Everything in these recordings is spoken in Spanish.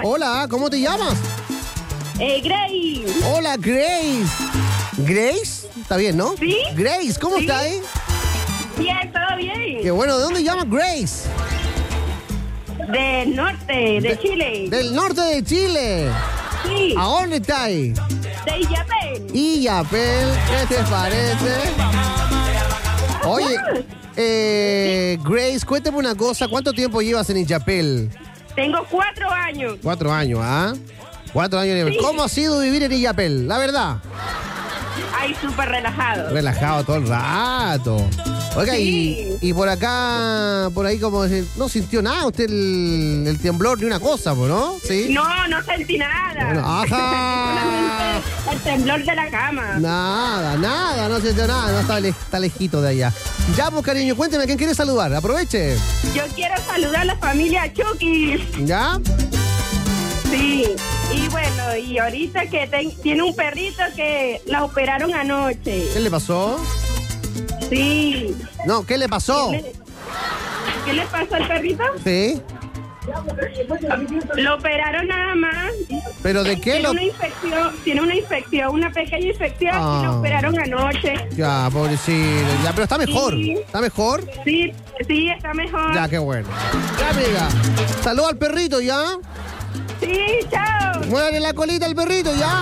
Hola, ¿cómo te llamas? Grace. Hola, Grace. ¿Grace? Está bien, ¿no? Sí. Grace, ¿cómo Sí. estás? Bien, todo bien. Qué bueno, ¿de dónde llamas Grace? Del norte, de Chile. Del norte de Chile. Sí. ¿A dónde estás? De Illapel. Illapel, ¿qué te parece? Oye, Grace, cuéntame una cosa. ¿Cuánto tiempo llevas en Illapel? Tengo 4 años. 4 años, ¿ah? 4 años en Illapel. Sí. ¿Cómo ha sido vivir en Illapel? La verdad. Ay, súper relajado. Relajado todo el rato. Oiga, Sí. y por acá, por ahí como decir, no sintió nada usted el temblor ni una cosa, ¿no? ¿Sí? No sentí nada. Bueno, ajá. Solamente el temblor de la cama. Nada, no sintió nada, no está lejito de allá. Ya, pues cariño, cuénteme, ¿a quién quiere saludar? Aproveche. Yo quiero saludar a la familia Chucky. ¿Ya? Sí. Y bueno, y ahorita que tiene un perrito que la operaron anoche. ¿Qué le pasó? Sí. No, ¿qué le pasó? ¿Qué le pasó al perrito? Sí. Lo operaron nada más. ¿Pero de qué lo...? Tiene una infección, una pequeña infección y lo operaron anoche. Ya, pobrecito. Ya, pero está mejor. Sí. ¿Está mejor? Sí, está mejor. Ya, qué bueno. Ya, amiga. Saluda al perrito, ¿ya? Sí, chao. Muévale la colita al perrito, ¿ya?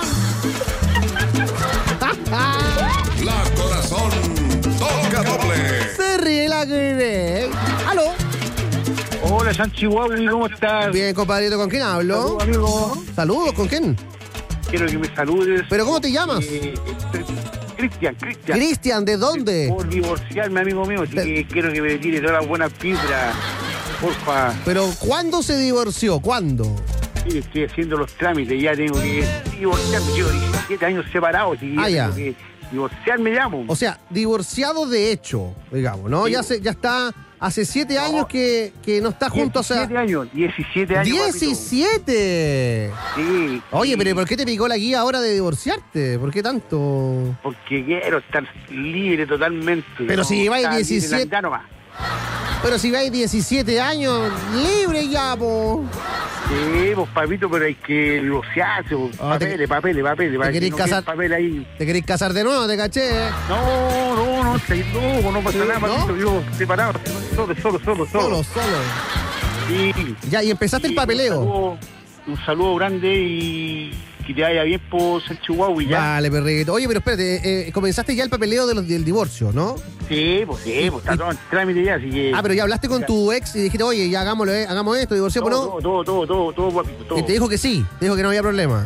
La Corazón toca doble. Se ríe la que... ¿Aló? Hola, San Chihuahua, ¿cómo estás? Bien, compadrito, ¿con quién hablo? Saludos, amigo. Saludos, ¿con quién? Quiero que me saludes. ¿Pero cómo te llamas? Cristian. Cristian, ¿de dónde? Por divorciarme, amigo mío, así que quiero que me tire todas las buenas fibras, porfa. ¿Pero cuándo se divorció? ¿Cuándo? Sí, estoy haciendo los trámites, ya tengo que divorciarme. Llevo 17 años separados, así que ya. tengo que divorciarme, llamo. O sea, divorciado de hecho, digamos, ¿no? Sí. Ya está hace 7 años que no está junto, 17 años, 17 años. ¡17! Sí. Oye, sí. pero ¿por qué te picó la guía ahora de divorciarte? ¿Por qué tanto? Porque quiero estar libre totalmente. Pero si lleváis estar 17 libre, nomás. Pero si vais 17 años, libre ya, po. Sí, pues papito, pero hay que divorciarse, pues. Papeles, para querés que no casar? quede papel ahí. ¿Te querés casar de nuevo? ¿Te caché? No, no pasa nada, ¿no? papito, yo separado, solo. Sí. Ya, y empezaste el papeleo. Un saludo grande y que te vaya bien por San Chihuahua y ya. Vale, perrito. Oye, pero espérate, comenzaste ya el papeleo del divorcio, ¿no? Sí, pues está todo en trámite ya, así que... Ah, pero ya hablaste con tu ex y dijiste, oye, ya hagamos esto, divorciamos, ¿no? Todo, papito, todo. Y te dijo que sí, te dijo que no había problema.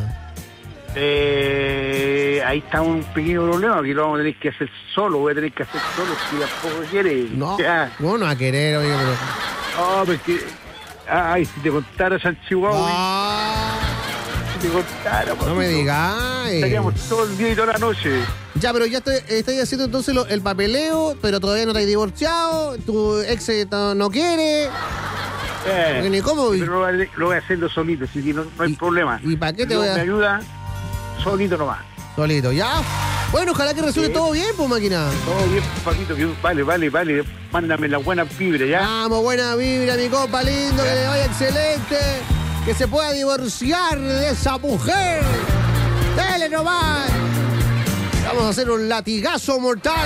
Ahí está un pequeño problema que lo vamos a tener que hacer solo, voy a tener que hacer solo si tampoco quiere. No, Ya. no va a querer, oye, pero... No, porque... Ay, si te contara San Chihuahua, Ah, si te contara... no me digas. Estaríamos todo el día y toda la noche. Ya, pero ya estoy haciendo entonces el papeleo, pero todavía no te has divorciado, tu ex no quiere. Porque ni cómo. Pero lo voy a hacerlo solito, así que no hay problema. ¿Y para qué te Dios voy a...? me ayuda solito nomás. Solito, ¿ya? Bueno, ojalá que resulte todo bien, pues, máquina. Todo bien, Paquito, que vale. Mándame la buena vibra, ¿ya? Vamos, buena vibra, mi compa lindo, que le vaya excelente. Que se pueda divorciar de esa mujer. Dele nomás. Vamos a hacer un latigazo mortal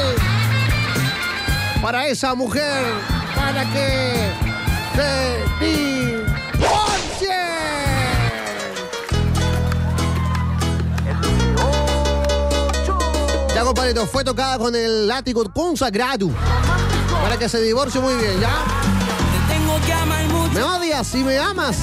para esa mujer, para que se divorcie. Ya, compadrito, fue tocada con el látigo consagrado para que se divorcie muy bien, ¿ya? Te tengo que amar mucho. Me odias y me amas.